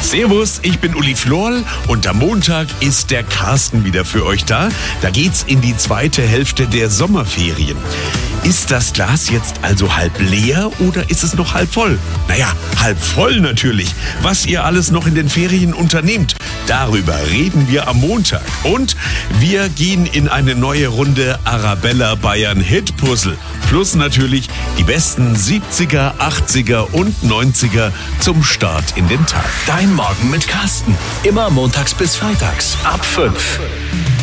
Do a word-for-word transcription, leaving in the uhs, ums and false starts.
Servus, ich bin Uli Florl und am Montag ist der Carsten wieder für euch da. Da geht's in die zweite Hälfte der Sommerferien. Ist das Glas jetzt also halb leer oder ist es noch halb voll? Naja, halb voll natürlich. Was ihr alles noch in den Ferien unternehmt, darüber reden wir am Montag. Und wir gehen in eine neue Runde Arabella Bayern Hit Puzzle. Plus natürlich die besten siebziger, achtziger und neunziger zum Start in den Tag. Dein Morgen mit Carsten. Immer montags bis freitags ab fünf.